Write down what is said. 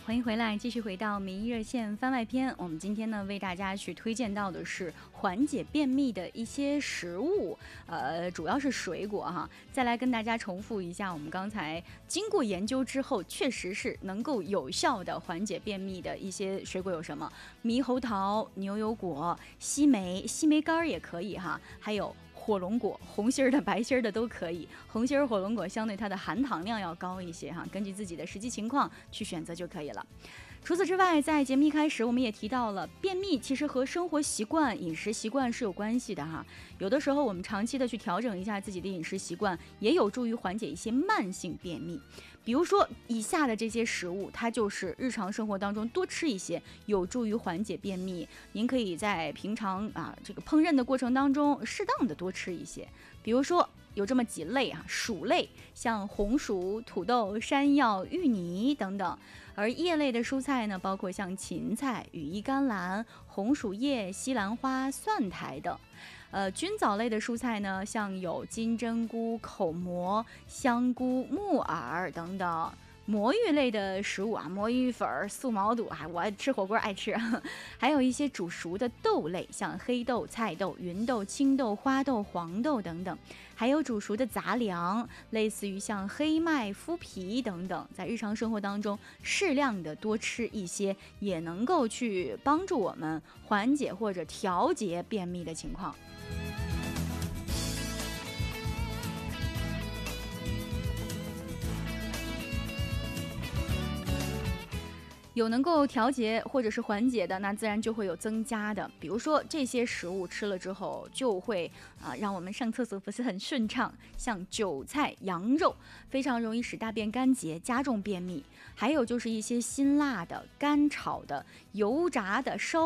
欢迎回来，继续回到民意热线番外篇。我们今天呢，为大家去推荐到的是缓解便秘的一些食物，主要是水果哈。再来跟大家重复一下，我们刚才经过研究之后，确实是能够有效的缓解便秘的一些水果有什么？猕猴桃、牛油果、西梅干也可以哈，还有火龙果，红心儿的、白心儿的都可以。红心儿火龙果相对它的含糖量要高一些哈，根据自己的实际情况去选择就可以了。除此之外，在节目一开始我们也提到了，便秘其实和生活习惯、饮食习惯是有关系的哈。有的时候我们长期的去调整一下自己的饮食习惯，也有助于缓解一些慢性便秘。比如说以下的这些食物，它就是日常生活当中多吃一些，有助于缓解便秘。您可以在平常这个烹饪的过程当中，适当的多吃一些。比如说有这么几类薯类，像红薯、土豆、山药、芋泥等等。而叶类的蔬菜呢，包括像芹菜、羽衣甘蓝、红薯叶、西兰花、蒜苔等。菌藻类的蔬菜呢，像有金针菇、口蘑、香菇、木耳等等。魔芋类的食物魔芋粉、素毛肚我吃火锅爱吃。还有一些煮熟的豆类，像黑豆、菜豆、芸豆、青豆、花豆、黄豆等等。还有煮熟的杂粮，类似于像黑麦、麸皮等等。在日常生活当中适量的多吃一些，也能够去帮助我们缓解或者调节便秘的情况。有能够调节或者是缓解的，那自然就会有增加的。比如说这些食物吃了之后，就会让我们上厕所不是很顺畅，像韭菜、羊肉，非常容易使大便干结，加重便秘。还有就是一些辛辣的、干炒的、油炸的、烧